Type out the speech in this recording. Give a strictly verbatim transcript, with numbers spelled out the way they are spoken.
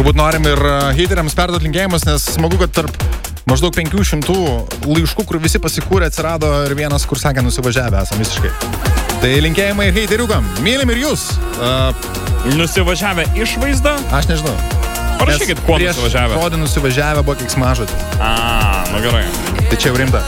turbūt norim ir heiteriams perduot linkėjimus, nes smagu, kad tarp maždaug penkių šimtų laiškų, kur visi pasikūrė, atsirado ir vienas, kur sakė, nusivažiavę esam visiškai. Tai linkėjimai heiteriukam. Mylim ir jūs. Uh, nusivažiavę išvaizdą? Aš nežinau. Parašykit, kuo nusivažiavę. Prieš žodį nusivažiavę buvo keiksmažodis. A, nu gerai. Tai čia jau rimta.